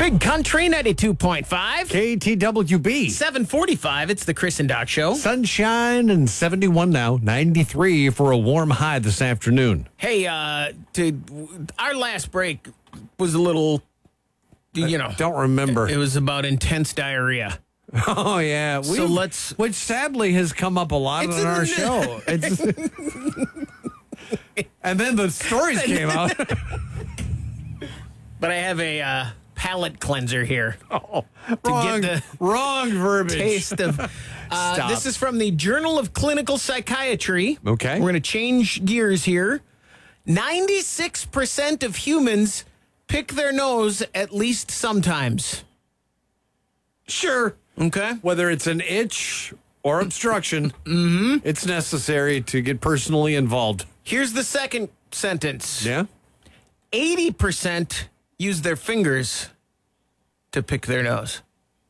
Big Country 92.5. KTWB. 745. It's the Chris and Doc Show. Sunshine and 71 now. 93 for a warm high this afternoon. Hey, our last break was a little, Don't remember. It was about intense diarrhea. Oh, yeah. Which sadly has come up a lot on our show. And then the stories came out. But I have a palate cleanser here. Oh, wrong verbiage. Taste of. This is from the Journal of Clinical Psychiatry. Okay. We're going to change gears here. 96% of humans pick their nose at least sometimes. Sure. Okay. Whether it's an itch or obstruction, it's necessary to get personally involved. Here's the second sentence. Yeah? 80% use their fingers to pick their nose.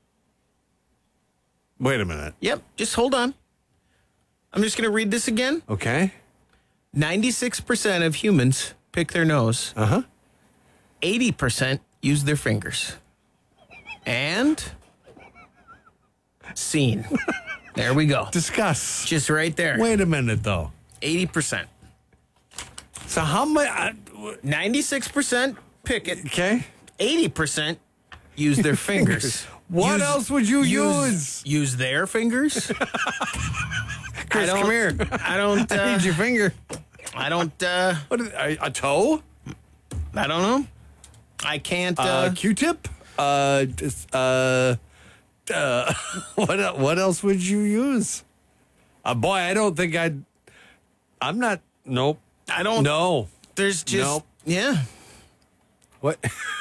Wait a minute. Yep, just hold on. I'm just going to read this again. Okay. 96% of humans pick their nose. 80% use their fingers. And scene. There we go. Discuss. Just right there. Wait a minute, though. 80%. So how much? 96% pick it. Okay. 80% use their fingers. What else would you use? Use their fingers? Chris, come here. I don't. I need your finger. I don't. What is, a toe? I don't know. I can't. Q-tip? What else would you use? Boy, I don't think I'm not. Nope. I don't. No. There's just. Nope. Yeah. What?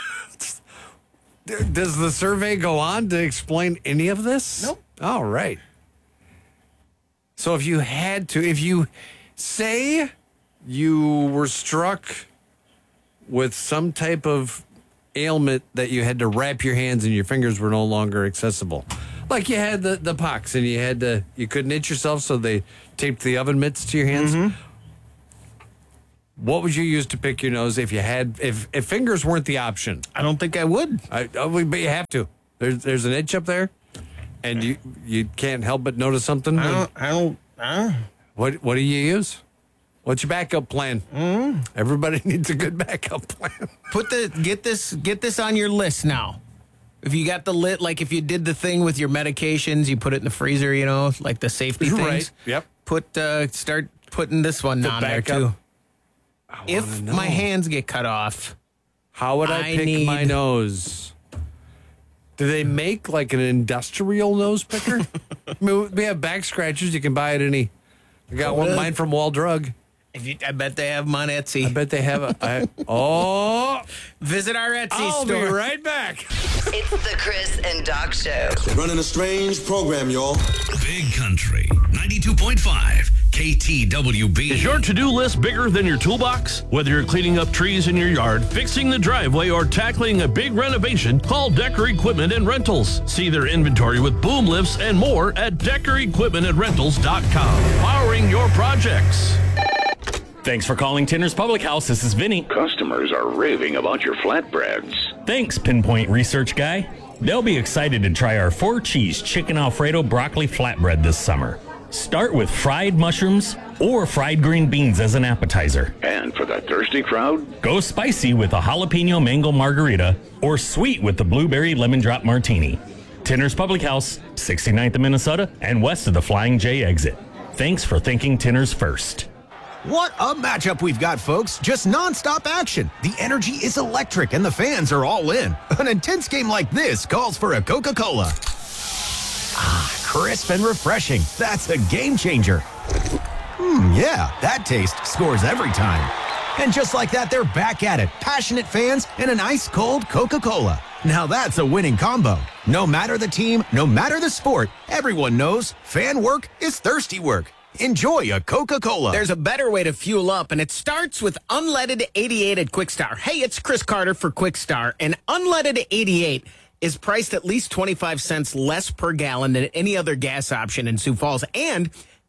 Does the survey go on to explain any of this? Nope. All right. So if you say you were struck with some type of ailment that you had to wrap your hands and your fingers were no longer accessible, like you had the pox and you couldn't itch yourself, so they taped the oven mitts to your hands. What would you use to pick your nose if fingers weren't the option? I don't think I would. But you have to. There's an itch up there, and you can't help but notice something. I don't. What do you use? What's your backup plan? Everybody needs a good backup plan. Get this on your list now. If you got the lit, like if you did the thing with your medications, you put it in the freezer, like the safety things. Right. Yep. Start putting this one on there too. If my hands get cut off, how would I pick my nose? Do they make like an industrial nose picker? I mean, we have back scratchers. You can buy at any. I got mine from Wall Drug. I bet they have them on Etsy. I bet they have Visit our Etsy I'll store. Be right back. It's the Chris and Doc Show. They're running a strange program, y'all. Big Country 92.5 KTWB. Is your to-do list bigger than your toolbox? Whether you're cleaning up trees in your yard, fixing the driveway, or tackling a big renovation, call Decker Equipment and Rentals. See their inventory with boom lifts and more at DeckerEquipmentandRentals.com. Powering your projects. Thanks for calling Tinner's Public House. This is Vinny. Customers are raving about your flatbreads. Thanks, Pinpoint Research Guy. They'll be excited to try our 4-cheese chicken Alfredo broccoli flatbread this summer. Start with fried mushrooms or fried green beans as an appetizer. And for the thirsty crowd, go spicy with a jalapeno mango margarita or sweet with the blueberry lemon drop martini. Tinner's Public House, 69th of Minnesota and west of the Flying J exit. Thanks for thinking Tinner's first. What a matchup we've got, folks. Just nonstop action. The energy is electric and the fans are all in. An intense game like this calls for a Coca-Cola. Crisp and refreshing. That's a game changer. Yeah, that taste scores every time. And just like that, they're back at it. Passionate fans and an ice-cold Coca-Cola. Now that's a winning combo. No matter the team, no matter the sport, everyone knows fan work is thirsty work. Enjoy a Coca-Cola. There's a better way to fuel up, and it starts with Unleaded 88 at Quickstar. Hey, it's Chris Carter for Quickstar, and Unleaded 88 is priced at least 25 cents less per gallon than any other gas option in Sioux Falls, and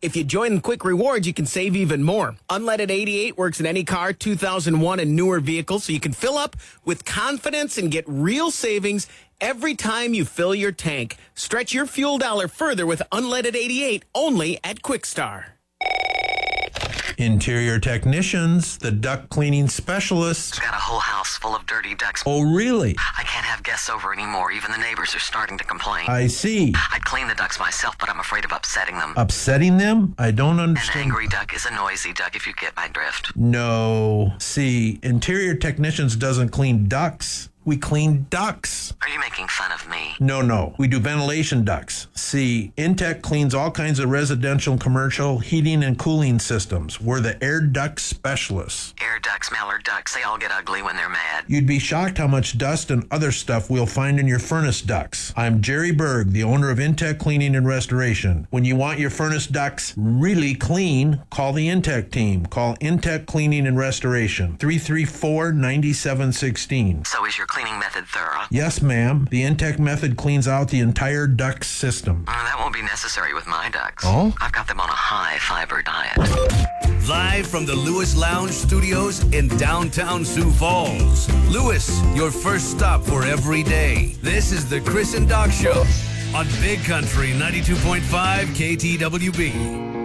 If you join Quick Rewards, you can save even more. Unleaded 88 works in any car, 2001 and newer vehicles, so you can fill up with confidence and get real savings every time you fill your tank. Stretch your fuel dollar further with Unleaded 88 only at Quickstar. Interior technicians, the duct cleaning specialists. Got a whole house full of dirty ducts. Oh, really? I can't have guests over anymore. Even the neighbors are starting to complain. I see. I'd clean the ducts myself, but I'm afraid of upsetting them. Upsetting them? I don't understand. An angry duck is a noisy duck, if you get my drift. No. See, interior technicians doesn't clean ducts. We clean ducts. Are you making fun of me? No. We do ventilation ducts. See, Intech cleans all kinds of residential and commercial heating and cooling systems. We're the air duct specialists. Air ducts, mallard ducks, they all get ugly when they're mad. You'd be shocked how much dust and other stuff we'll find in your furnace ducts. I'm Jerry Berg, the owner of Intech Cleaning and Restoration. When you want your furnace ducts really clean, call the Intech team. Call Intech Cleaning and Restoration, 334-9716. So is your cleaning method thorough? Yes, ma'am. The Intech method cleans out the entire duct system. That won't be necessary with my ducks. Oh? I've got them on a high fiber diet. Live from the Lewis Lounge Studios in downtown Sioux Falls. Lewis, your first stop for every day. This is the Chris and Doc Show on Big Country 92.5 KTWB.